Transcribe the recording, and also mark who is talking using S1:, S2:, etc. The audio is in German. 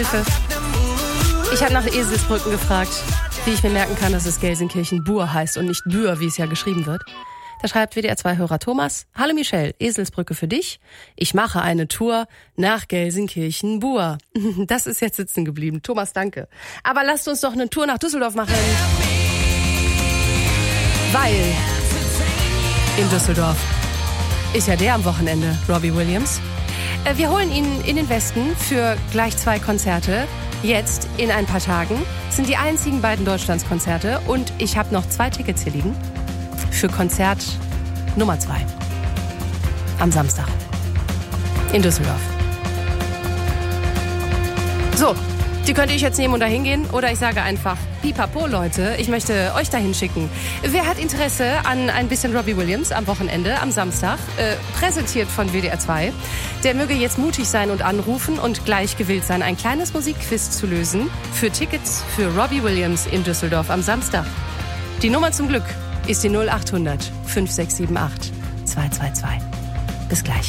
S1: Hilfe. Ich habe nach Eselsbrücken gefragt, wie ich mir merken kann, dass es Gelsenkirchen-Bur heißt und nicht Bühr, wie es ja geschrieben wird. Da schreibt WDR2-Hörer Thomas: Hallo Michelle, Eselsbrücke für dich. Ich mache eine Tour nach Gelsenkirchen-Bur. Das ist jetzt sitzen geblieben. Thomas, danke. Aber lasst uns doch eine Tour nach Düsseldorf machen. Weil in Düsseldorf ist ja der am Wochenende, Robbie Williams. Wir holen ihn in den Westen für gleich 2 Konzerte. Jetzt, in ein paar Tagen, sind die einzigen beiden Deutschlandskonzerte. Und ich habe noch 2 Tickets hier liegen für Konzert Nummer 2 am Samstag in Düsseldorf. So, die könnte ich jetzt nehmen und dahin gehen. Oder ich sage einfach, pipapo Leute, ich möchte euch dahin schicken. Wer hat Interesse an ein bisschen Robbie Williams am Wochenende, am Samstag, präsentiert von WDR 2, der möge jetzt mutig sein und anrufen und gleich gewillt sein, ein kleines Musikquiz zu lösen für Tickets für Robbie Williams in Düsseldorf am Samstag. Die Nummer zum Glück ist die 0800 5678 222. Bis gleich.